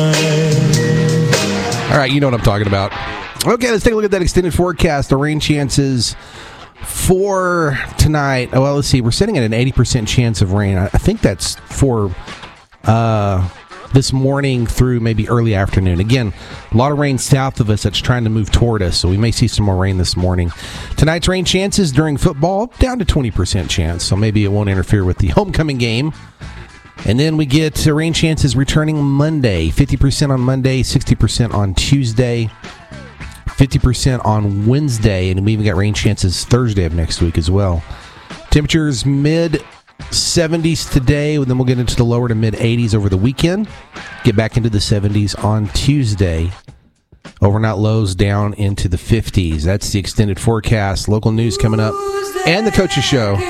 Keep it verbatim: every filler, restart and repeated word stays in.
All right, you know what I'm talking about. Okay, let's take a look at that extended forecast. The rain chances for tonight. Oh, well, let's see. We're sitting at an eighty percent chance of rain. I think that's for uh, this morning through maybe early afternoon. Again, a lot of rain south of us that's trying to move toward us, so we may see some more rain this morning. Tonight's rain chances during football, down to twenty percent chance, so maybe it won't interfere with the homecoming game. And then we get uh, rain chances returning Monday, fifty percent on Monday, sixty percent on Tuesday, fifty percent on Wednesday, and we even got rain chances Thursday of next week as well. Temperatures mid seventies today, and then we'll get into the lower to mid eighties over the weekend. Get back into the seventies on Tuesday. Overnight lows down into the fifties. That's the extended forecast. Local news coming up, and the Coach's Show.